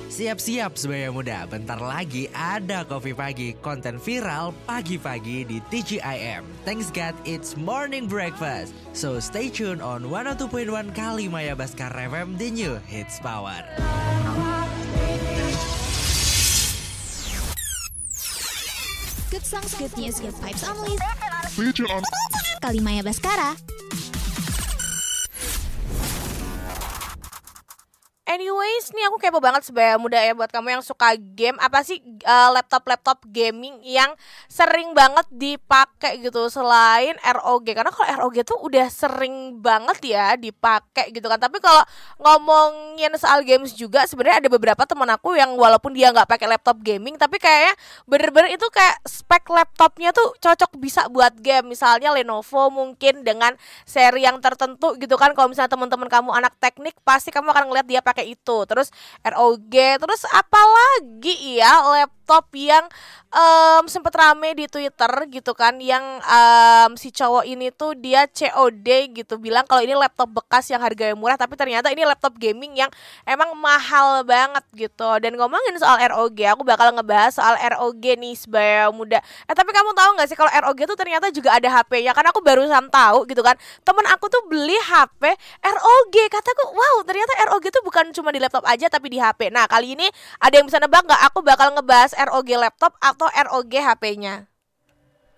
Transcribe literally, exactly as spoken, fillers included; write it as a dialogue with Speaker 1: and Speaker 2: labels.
Speaker 1: Siap-siap sebaya muda, bentar lagi ada Kopi Pagi, konten viral pagi-pagi di T G I M. Thanks God, it's morning breakfast. So stay tuned on seratus dua koma satu Kalimaya Baskara F M, the new hits power.
Speaker 2: Good songs, good news, good vibes only.
Speaker 3: Stay tuned on
Speaker 2: Kalimaya Baskara.
Speaker 4: Anyways, nih aku kepo banget sebaya muda ya buat kamu yang suka game. Apa sih uh, laptop-laptop gaming yang sering banget dipakai gitu selain R O G? Karena kalau R O G tuh udah sering banget ya dipakai gitu kan. Tapi kalau ngomongin soal games juga sebenarnya ada beberapa teman aku yang walaupun dia nggak pakai laptop gaming, tapi kayaknya bener-bener itu kayak spek laptopnya tuh cocok bisa buat game. Misalnya Lenovo mungkin dengan seri yang tertentu gitu kan. Kalau misalnya teman-teman kamu anak teknik, pasti kamu akan ngeliat dia pakai itu. Terus R O G, terus apalagi ya laptop yang um, sempet rame di Twitter gitu kan, yang um, si cowok ini tuh dia C O D gitu, bilang kalau ini laptop bekas yang harganya murah, tapi ternyata ini laptop gaming yang emang mahal banget gitu. Dan ngomongin soal R O G, aku bakal ngebahas soal R O G nih sebaya muda. Eh tapi kamu tahu nggak sih kalau R O G tuh ternyata juga ada H P-nya? Karena aku barusan tahu gitu kan, temen aku tuh beli H P R O G. Kataku, wow, ternyata R O G tuh bukan cuma di laptop aja tapi di H P. Nah kali ini ada yang bisa nebak nggak? Aku bakal ngebahas R O G laptop atau R O G H P-nya.